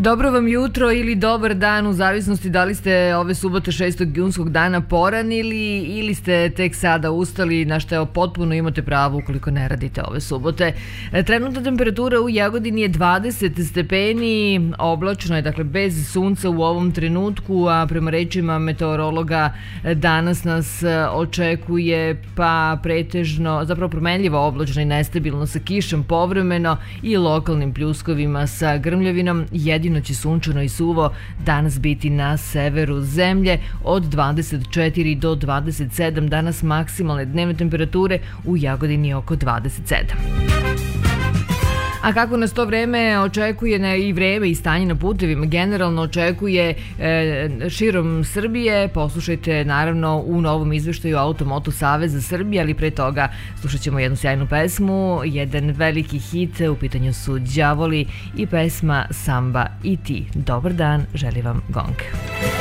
Dobro vam jutro ili dobar dan u zavisnosti da li ste ove subote 6. junskog dana poranili ili ste tek sada ustali, na što potpuno imate pravo ukoliko ne radite ove subote. Trenutna temperatura u Jagodini je 20 stepeni, oblačno je, dakle bez sunca u ovom trenutku, a prema rečima meteorologa danas nas očekuje pa pretežno, zapravo promenljivo oblačno i nestabilno sa kišom povremeno i lokalnim pljuskovima sa grmljavinom. Jedino će sunčano i suvo danas biti na severu zemlje od 24 do 27, danas maksimalne dnevne temperature u Jagodini oko 27. A kako nas to vreme očekuje i vreme i stanje na putevima generalno očekuje širom Srbije, poslušajte naravno u novom izveštaju Automoto Saveza Srbije, ali pre toga slušat ćemo jednu sjajnu pesmu, jedan veliki hit, u pitanju su Đavoli i pesma Samba i ti. Dobar dan, želim vam Gong.